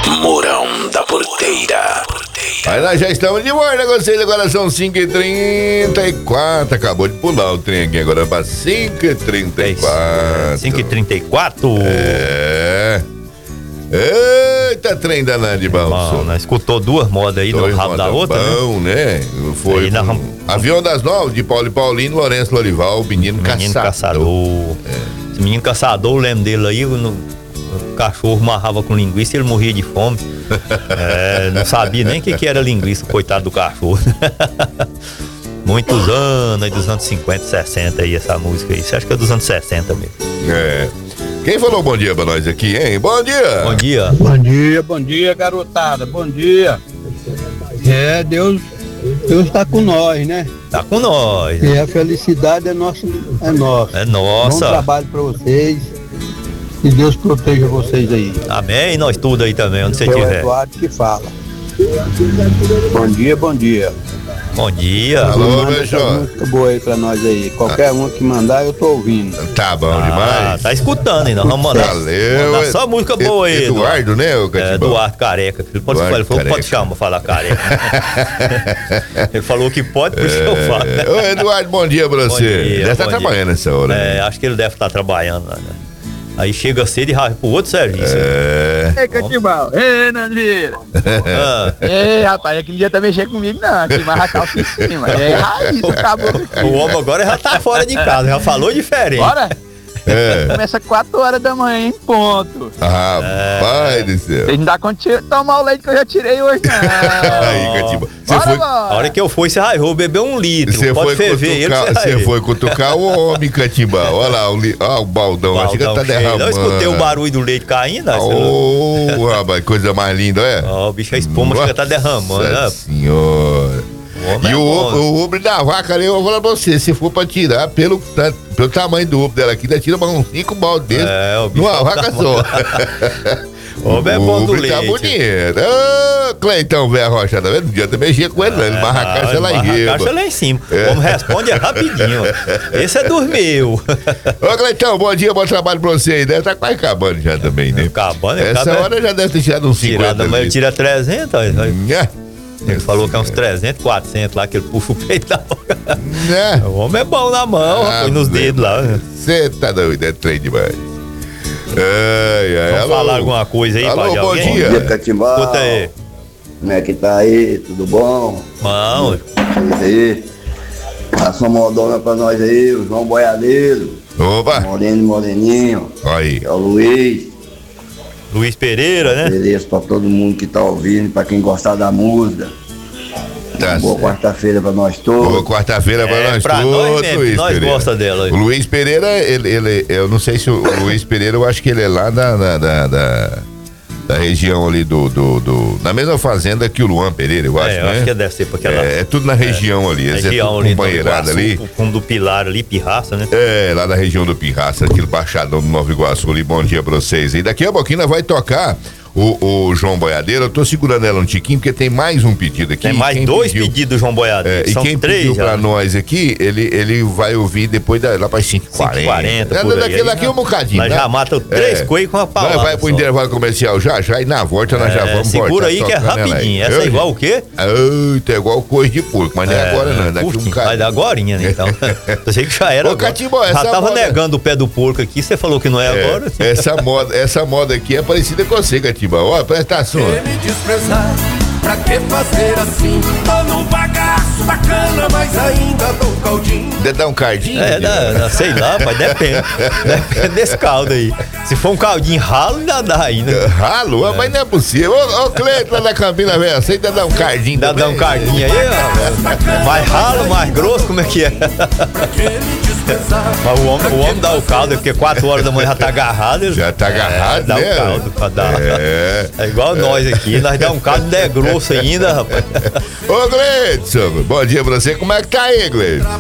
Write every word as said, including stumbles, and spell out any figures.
Mourão da Porteira. Aí nós já estamos de volta com vocês, agora são cinco e trinta e quatro. Acabou de pular o trem aqui agora para cinco e trinta e quatro. cinco e trinta e quatro? É. Eita, trem danado de bom. Bom, nós escutou duas modas aí no rabo da outra, bom, né? né? Foi nós... um Avião das Nove, de Paulo e Paulino, Lourenço Lorival, o menino, menino caçador. caçador. É. Esse menino caçador, eu lembro dele aí, no, o cachorro marrava com linguiça e ele morria de fome. É, não sabia nem o que, que era linguiça, coitado do cachorro. Muitos anos, aí dos anos cinquenta, sessenta aí, essa música aí. Você acha que é dos anos sessenta mesmo? É. Quem falou bom dia pra nós aqui, hein? Bom dia! Bom dia! Bom dia, bom dia, garotada, bom dia! É, Deus, Deus tá com nós, né? Tá com nós! E a felicidade é nossa, é nossa. É nossa! Bom trabalho pra vocês e Deus proteja vocês aí. Amém, e nós tudo aí também, onde você é estiver. É o Eduardo que fala. Bom dia, bom dia. Bom dia. Alô, meu jovem. Música boa aí pra nós aí. Qualquer ah. uma que mandar, eu tô ouvindo. Tá bom ah, demais. Tá escutando ainda. Vamos mandar. Valeu. Mandar só música boa aí. Eduardo, né, o é, Eduardo Careca. Ele pode, Eduardo ele falou, pode chamar, falar careca. Ele falou que pode, por isso que eu falo. Né? Ô, Eduardo, bom dia pra você. Dia, deve estar trabalhando nessa hora. É, né? Acho que ele deve estar trabalhando, né? Aí chega cedo e vai pro outro serviço. É. Ei, Catibal. Ei, Nandira. Ah. Ei, rapaz, aquele dia também chega comigo, não. Que vai racar o em cima. É raiz, acabou. O homem agora já tá fora de casa, já falou diferente. Bora? É. Começa quatro horas da manhã em ponto. Ah, é. pai do céu. Vocês não dá conta de tomar o leite que eu já tirei hoje, não. Aí, Catibal. Bora, foi... bora. A hora que eu fui, você raivou, bebeu um litro. Você pode foi ferver cutucar, ele, você foi cutucar o homem, Catibal. Olha lá, o, li... ah, o baldão, baldão acho que tá derramando. Eu escutei o barulho do leite caindo. Ô, oh, rapaz, coisa mais linda, é? Ó, oh, o bicho, a espuma Nossa, que tá derramando. Nossa senhora. O e é o, o ubre da vaca ali, eu vou falar pra você, se for pra tirar pelo, pelo tamanho do ubre dela aqui, ainda tira uns cinco baldes dele é, o bicho numa vaca tá só. O ubre é bom do leite. Tá bonito. Ô, Cleitão, velho Rocha, tá vendo? Não adianta mexer com ele, não. Ele marra a caixa lá em cima. A caixa lá em cima. O homem responde rapidinho. Esse é dormiu. Ô, Cleitão, bom dia, bom trabalho pra você aí. Deve tá quase acabando já também, né? Acabando, Essa acaba... hora já deve ter tirado uns cinquenta. Mas ele tira trezentos, aí. É. Ele falou que é uns trezentos, quatrocentos lá, que ele puxa o peito da boca. É. O homem é bom na mão, ah, põe nos dedos lá. Você tá doido, é trem demais. Ai, ai, Vamos alô. falar alguma coisa aí, alô, pai, bom alguém? dia. Bom dia, Catibal. Escuta aí. Como é que tá aí? Tudo bom? Bom. Vocês aí. Passa uma modona pra nós aí, o João Boiadeiro. Opa. Moreno e Moreninho. Aí. É o Luiz. Luiz Pereira, né? Beleza pra todo mundo que tá ouvindo, pra quem gostar da música. Tá boa quarta-feira pra nós todos. Boa quarta-feira pra é, nós pra todos, nós mesmo, Luiz nós Pereira. gosta dela. O Luiz Pereira, ele, ele, eu não sei se o, o Luiz Pereira, eu acho que ele é lá da, da, da, da, da região ali do, do, do... Na mesma fazenda que o Luan Pereira, eu acho, é, eu né? acho que deve ser porque ela... É, é tudo na região é, ali, é região tudo ali, companheirada ali. O fundo do Pilar ali, Pirraça, né? É, lá na região do Pirraça, aquele baixadão do Nova Iguaçu ali. Bom dia pra vocês. E daqui a pouquinho nós vai tocar o, o João Boiadeiro. Eu tô segurando ela um tiquinho porque tem mais um pedido aqui. Tem mais quem dois pediu, pedidos do João Boiadeiro. é, São e quem três pediu já, pra né? nós aqui, ele, ele vai ouvir depois da, lá para cinco e quarenta. cinco e quarenta, É, por aí. daquele aqui um bocadinho. Nós né? já mata três É. coelhos com a palavra. Nós vai pro só. intervalo comercial já, já, e na volta nós É, já vamos segura voltar aí que é tocando ela rapidinho. aí. Essa é Eu- igual o quê? Eita, é igual coisa de porco, mas não é, agora não, daqui um curtinho, bocadinho. Vai dar agorinha, né, então. Eu sei que já era Ô, agora. Catibó, Já essa tava moda- negando o pé do porco aqui, você falou que não é, É, agora. essa moda, essa moda aqui é parecida com você, Catibó. Ó, presta atenção. Me desprezar, pra que fazer assim? Tô num bagaço bacana, mas ainda dou caldinho. De dar um cardinho? É, dá, dá, sei lá, mas depende. Depende desse caldo aí. Se for um caldinho ralo, ainda dá ainda. Ralo? Ah, mas não é possível. Ô, ô Cleiton lá da Campina, velho, você ainda dá um cardinho Ainda dá um também? cardinho aí, ó. Mais ralo, mais grosso, como é que é? Pra que me desprezar? Mas o homem, o homem dá o caldo, porque quatro horas da manhã já tá agarrado. Ele... Já tá agarrado, é, dá né? o caldo pra dar. É. É igual nós aqui, nós dá um caldo ainda é grosso ainda, rapaz. Ô, Gleidson, bom dia pra você. Como é que tá aí, Gleidson?